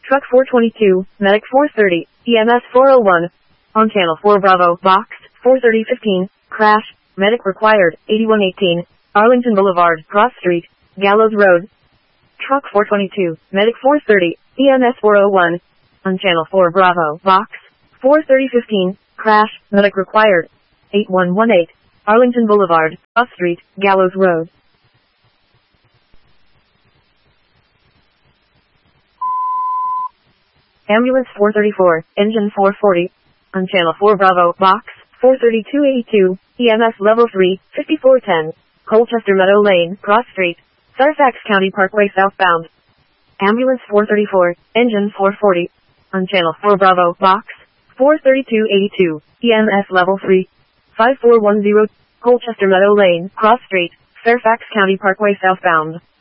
Truck 422, Medic 430, EMS 401. On Channel 4 Bravo, Box 43015, crash, medic required, 8118, Arlington Boulevard, Cross Street, Gallows Road. Truck 422, Medic 430, EMS 401. On Channel 4 Bravo, Box 43015, crash, medic required, 8118, Arlington Boulevard, Cross Street, Gallows Road. Ambulance 434, Engine 440. On Channel 4 Bravo, Box 43282, EMS Level 3, 5410, Colchester Meadow Lane, Cross Street, Fairfax County Parkway southbound. Ambulance 434, Engine 440. On Channel 4 Bravo, Box 43282, EMS Level 3, 5410, Colchester Meadow Lane, Cross Street, Fairfax County Parkway southbound.